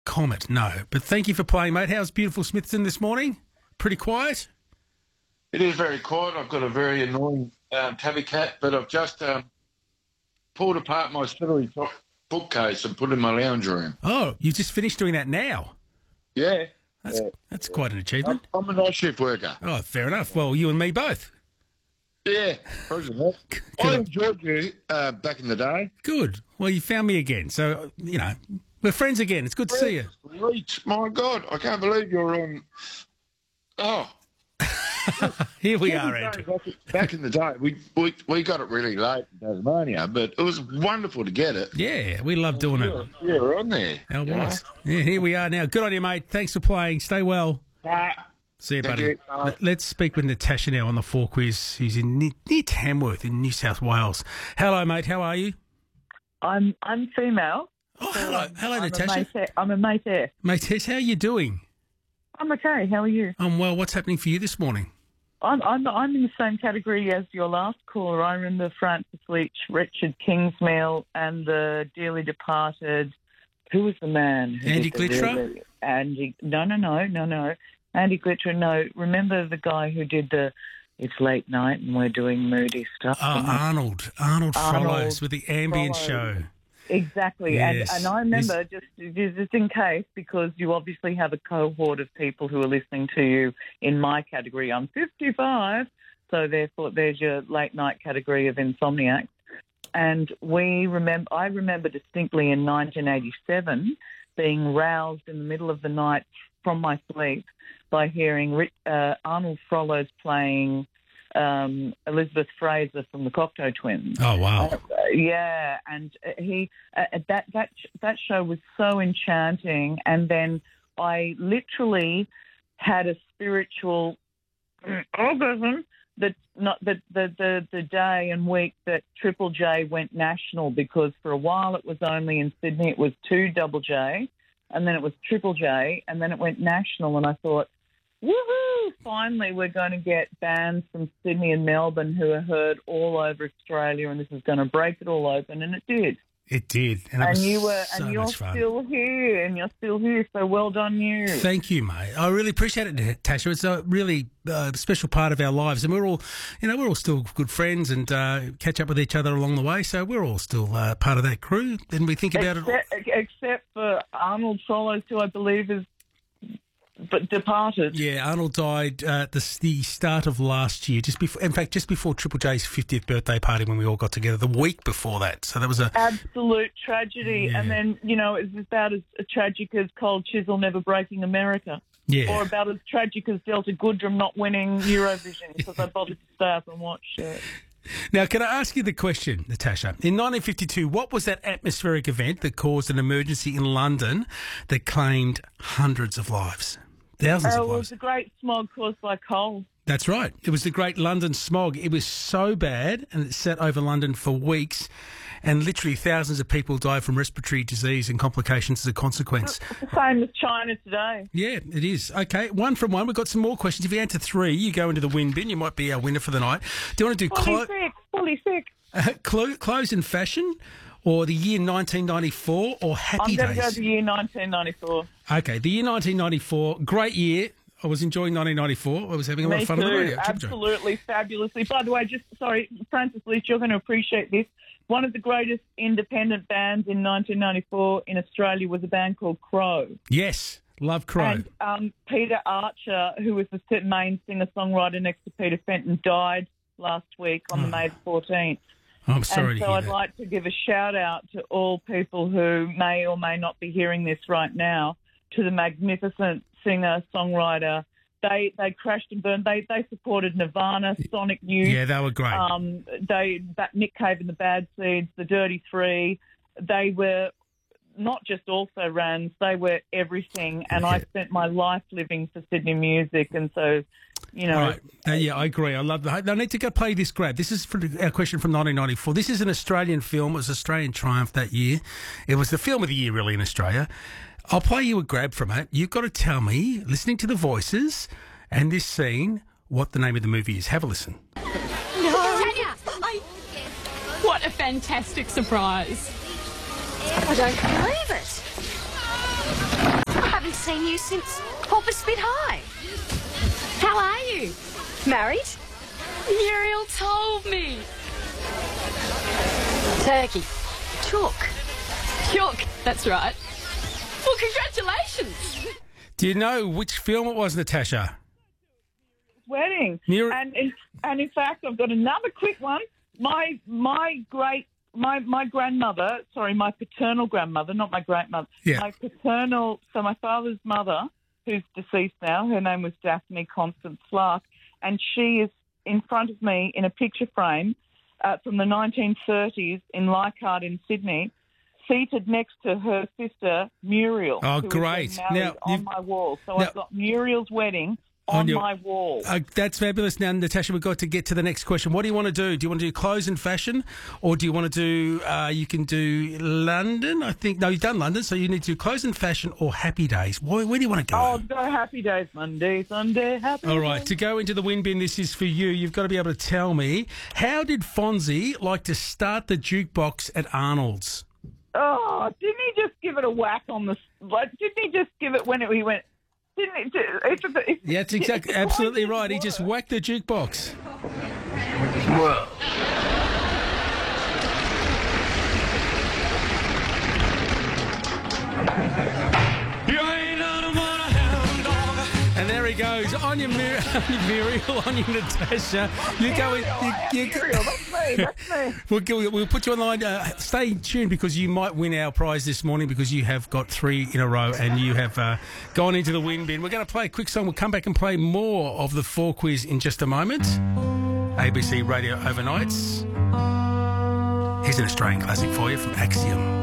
Comet, no. But thank you for playing, mate. How's beautiful Smithton this morning? Pretty quiet? It is very quiet. I've got a very annoying tabby cat, but I've just pulled apart my Spittery top bookcase and put it in my lounge room. Oh, you just finished doing that now? Yeah. That's quite an achievement. I'm a night shift worker. Oh, fair enough. Well, you and me both. Yeah, probably that. I enjoyed you back in the day. Good. Well, you found me again. So, we're friends again. It's good to see you. Sweet. My God, I can't believe you're on. Oh. Here we are, Andrew. Back in the day, we got it really late in Tasmania, but it was wonderful to get it. Yeah, we love doing it. Yeah, we're on there. It was. Yeah, here we are now. Good on you, mate. Thanks for playing. Stay well. See you, buddy. Let's speak with Natasha now on the 4 quiz, who's in near Tamworth in New South Wales. Hello, mate. How are you? I'm female. Oh, hello, Natasha. I'm a mate. Mate, how are you doing? I'm okay. How are you? I'm well. What's happening for you this morning? I'm in the same category as your last caller. I remember Francis Leach, Richard Kingsmill, and the dearly departed. Who was the man? Andy Glitcher? No. Andy Glitcher. No, remember the guy who did the "It's late night and we're doing moody stuff." Arnold Frollos with the ambient show. Exactly, yes. and I remember, just in case, because you obviously have a cohort of people who are listening to you in my category. I'm 55, so therefore there's your late night category of insomniacs. And I remember distinctly in 1987 being roused in the middle of the night from my sleep by hearing Arnold Frollos playing Elizabeth Fraser from the Cocteau Twins. Oh, wow. Yeah, and he that show was so enchanting, and then I literally had a spiritual orgasm that the day and week that Triple J went national, because for a while it was only in Sydney, it was 2 Double J, and then it was Triple J, and then it went national, and I thought, woohoo! Finally, we're going to get bands from Sydney and Melbourne who are heard all over Australia, and this is going to break it all open, and it did. It did, and you're fun. Still here, and you're still here. So well done, you. Thank you, mate. I really appreciate it, Natasha. It's a really special part of our lives, and we're all still good friends and catch up with each other along the way. So we're all still part of that crew, and we think about it. Except for Arnold Frollos, who I believe is departed. Yeah, Arnold died at the start of last year, just before Triple J's 50th birthday party, when we all got together the week before that. So that was a absolute tragedy. Yeah. And then, it's about as tragic as Cold Chisel never breaking America. Yeah. Or about as tragic as Delta Goodrem not winning Eurovision, because I bothered to stay up and watch it. Now, can I ask you the question, Natasha? In 1952, what was that atmospheric event that caused an emergency in London that claimed hundreds of lives? Thousands of lives. It was the Great Smog caused by coal. That's right. It was the Great London Smog. It was so bad, and it sat over London for weeks, and literally thousands of people died from respiratory disease and complications as a consequence. It's the same as China today. Yeah, it is. Okay, 1 from 1. We've got some more questions. If you answer 3, you go into the win bin. You might be our winner for the night. Do you want to do fully sick. Clothes and fashion, or the year 1994, or Happy Days? I'm going to go the year 1994. Okay, the year 1994, great year. I was enjoying 1994. I was having a lot of fun on the radio. Absolutely, fabulously. By the way, Francis Leach, you're going to appreciate this. One of the greatest independent bands in 1994 in Australia was a band called Crow. Yes, love Crow. And Peter Archer, who was the main singer-songwriter next to Peter Fenton, died last week on the May 14th. I'm sorry to hear that. I'd like to give a shout-out to all people who may or may not be hearing this right now, to the magnificent singer-songwriter. They crashed and burned. They supported Nirvana, Sonic Youth. Yeah, they were great. Nick Cave and the Bad Seeds, the Dirty Three. They were not just also rans, they were everything. And I spent my life living for Sydney music, and so, Right. Yeah, I agree. I love that. I need to go play this grab. This is our question from 1994. This is an Australian film. It was Australian Triumph that year. It was the film of the year, really, in Australia. I'll play you a grab from it. You've got to tell me, listening to the voices and this scene, what the name of the movie is. Have a listen. No. What a fantastic surprise. I don't believe it. seen you since Hopper Spit High. How are you? Married? Muriel told me. Turkey. Chook. That's right. Well, congratulations. Do you know which film it was, Natasha? Wedding. And in fact, I've got another quick one. My grandmother, sorry, my paternal grandmother, not my great mother. Yeah. My father's mother, who's deceased now, her name was Daphne Constance Flark, and she is in front of me in a picture frame from the 1930s in Leichhardt in Sydney, seated next to her sister Muriel. Oh, who great. was married on my wall. So I've got Muriel's wedding on my wall. That's fabulous. Now, Natasha, we've got to get to the next question. What do you want to do? Do you want to do clothes and fashion, or do you want to do, you can do London, I think. No, you've done London, so you need to do clothes and fashion or happy days. Where do you want to go? I'll go happy days, Monday, Sunday, happy All right, days. to go into the win bin, this is for you. You've got to be able to tell me, how did Fonzie like to start the jukebox at Arnold's? Oh, didn't he just give it a whack on the... Like, didn't he just give it when he went... Didn't he... Yeah, that's exactly, absolutely right. He just whacked the jukebox. Well, And there he goes. On your Muriel, on your Natasha. You go in... Muriel, that's me. We'll put you online. Stay tuned because you might win our prize this morning because you have got 3 in a row and you have gone into the win bin. We're going to play a quick song. We'll come back and play more of the 4 quiz in just a moment. ABC Radio Overnights. Here's an Australian classic for you from Axiom.